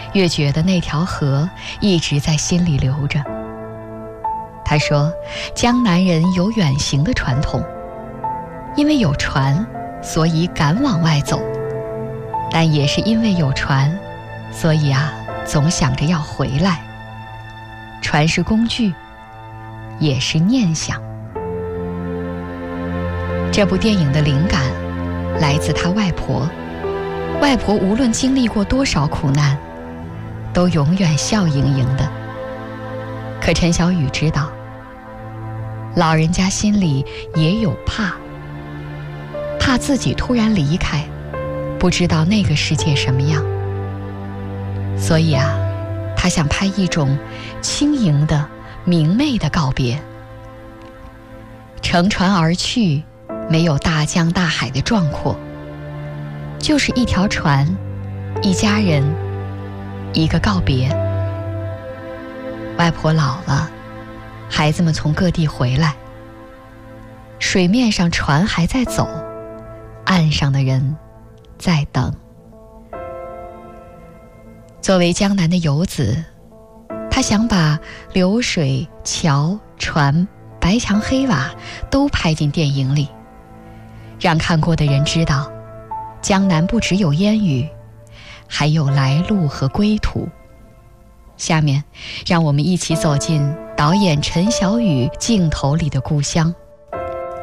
越觉得那条河一直在心里流着。他说，江南人有远行的传统，因为有船，所以敢往外走，但也是因为有船，所以总想着要回来。船是工具，也是念想。这部电影的灵感来自他外婆，外婆无论经历过多少苦难，都永远笑盈盈的。可陈小雨知道，老人家心里也有怕自己突然离开，不知道那个世界什么样。所以他想拍一种轻盈的、明媚的告别。乘船而去，没有大江大海的壮阔，就是一条船，一家人，一个告别。外婆老了，孩子们从各地回来，水面上船还在走，岸上的人在等。作为江南的游子，他想把流水、桥、船、白墙黑瓦都拍进电影里，让看过的人知道，江南不只有烟雨，还有来路和归途。下面让我们一起走进导演陈小雨镜头里的故乡。